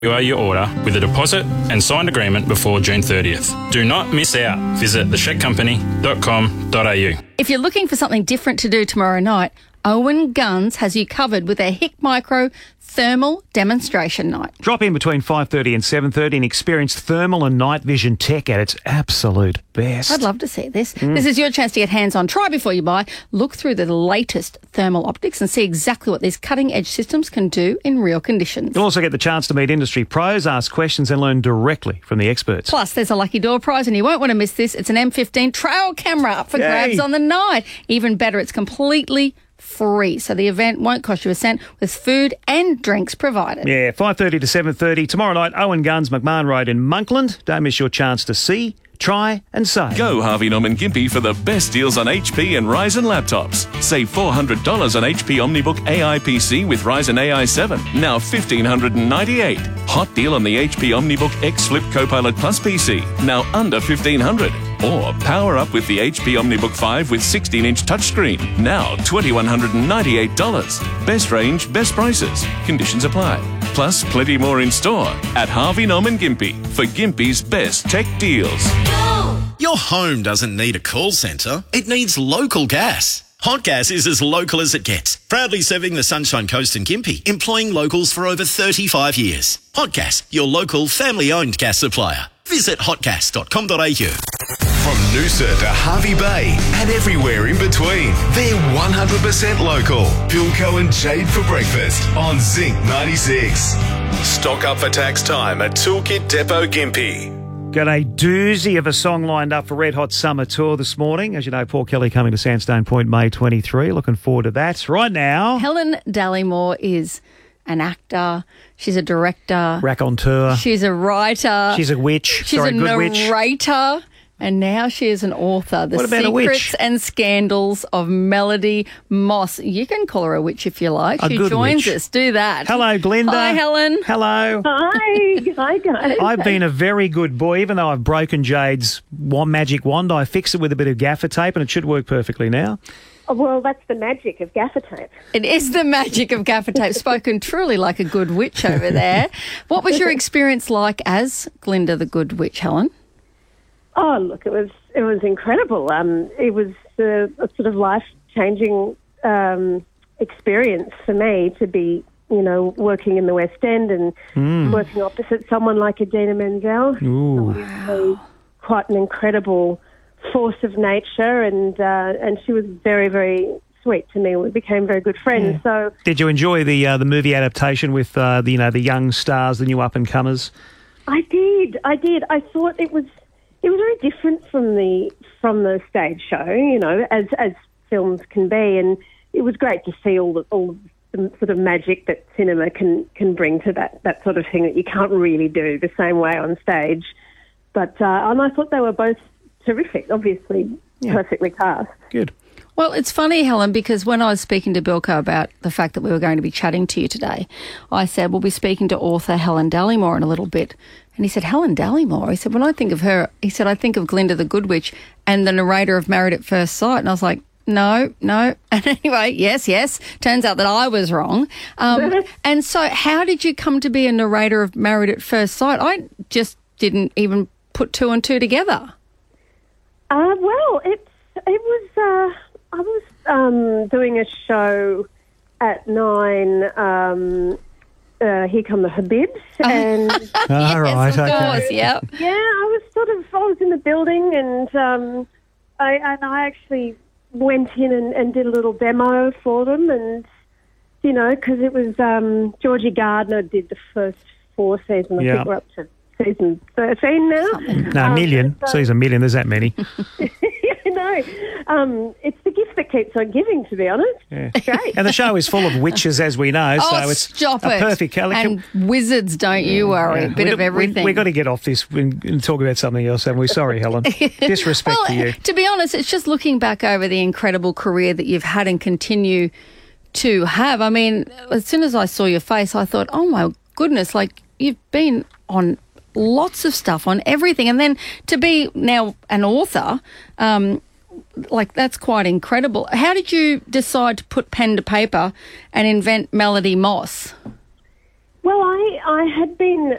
your order with a deposit and signed agreement before June 30th. Do not miss out. Visit thesheckcompany.com.au. If you're looking for something different to do tomorrow night, Owen Guns has you covered with a HIC Micro thermal demonstration night. Drop in between 5:30 and 7:30 and experience thermal and night vision tech at its absolute best. I'd love to see this. This is your chance to get hands-on. Try before you buy. Look through the latest thermal optics and see exactly what these cutting-edge systems can do in real conditions. You'll also get the chance to meet industry pros, ask questions and learn directly from the experts. Plus, there's a lucky door prize and you won't want to miss this. It's an M15 trail camera up for grabs on the night. Even better, it's completely free, so the event won't cost you a cent with food and drinks provided. Yeah, 5:30 to 7:30 tomorrow night, Owen Guns, McMahon Road in Monkland. Don't miss your chance to see, try and save. Go Harvey Norman Gympie for the best deals on HP and Ryzen laptops. Save $400 on HP OmniBook AI PC with Ryzen AI 7, now $1,598. Hot deal on the HP OmniBook X Flip Copilot Plus PC, now under $1,500. Or power up with the HP OmniBook 5 with 16-inch touchscreen, now $2,198. Best range, best prices. Conditions apply. Plus, plenty more in store at Harvey Norman Gympie for Gympie's best tech deals. Your home doesn't need a call centre. It needs local gas. Hot Gas is as local as it gets. Proudly serving the Sunshine Coast and Gympie, employing locals for over 35 years. Hot Gas, your local family-owned gas supplier. Visit hotgas.com.au. From Noosa to Harvey Bay and everywhere in between, they're 100% local. Bilko and Jade for breakfast on Zinc 96. Stock up for tax time at Toolkit Depot Gympie. Got a doozy of a song lined up for Red Hot Summer Tour this morning. As you know, Paul Kelly coming to Sandstone Point May 23. Looking forward to that. Right now, Helen Dallymore is an actor. She's a director. raconteur. She's a writer. She's a witch. She's a good witch. narrator. And now she is an author. The What about a witch? Secrets and Scandals of Melody Moss. You can call her a witch if you like. A She good joins witch. us. Do that. Hello, Glinda. Hi, Helen. Hello. Hi. Hi, guys. I've been a very good boy. Even though I've broken Jade's magic wand, I fixed it with a bit of gaffer tape and it should work perfectly now. Oh, well, that's the magic of gaffer tape. It is the magic of gaffer tape. Spoken truly like a good witch over there. What was your experience like as Glinda the Good Witch, Helen? Oh, look, it was incredible. It was a sort of life-changing experience for me to be, working in the West End and working opposite someone like Idina Menzel. Obviously quite an incredible force of nature, and she was very, very sweet to me. We became very good friends. Yeah. So, did you enjoy the movie adaptation with the young stars, the new up and comers? I did. I thought it was very different from the stage show, as films can be, and it was great to see all the sort of magic that cinema can bring to that sort of thing that you can't really do the same way on stage. But and I thought they were both terrific, obviously perfectly cast. Good. Well, it's funny, Helen, because when I was speaking to Bilko about the fact that we were going to be chatting to you today, I said, we'll be speaking to author Helen Dallymore in a little bit. And he said, Helen Dallymore? He said, when I think of her, he said, I think of Glinda the Good Witch and the narrator of Married at First Sight. And I was like, no. And anyway, yes. Turns out that I was wrong. And so how did you come to be a narrator of Married at First Sight? I just didn't even put two and two together. Well, it was... I was doing a show at 9, Here Come the Habibs. And All right, of course, okay. yep. Yeah, I was in the building and I actually went in and did a little demo for them and, because it was Georgie Gardner did the first 4 seasons. I think we're up to season 13 now. No, a million. Season million, there's that many. No, it's the gift that keeps on giving, to be honest. Yeah. Great. And the show is full of witches, as we know, so it's stop a it. perfect And wizards, don't you worry. A bit of everything. We've got to get off this and talk about something else, haven't we? Sorry, Helen. Disrespect to you. To be honest, it's just looking back over the incredible career that you've had and continue to have. I mean, as soon as I saw your face, I thought, oh, my goodness, like you've been on lots of stuff, on everything. And then to be now an author, that's quite incredible. How did you decide to put pen to paper and invent Melody Moss? Well, I had been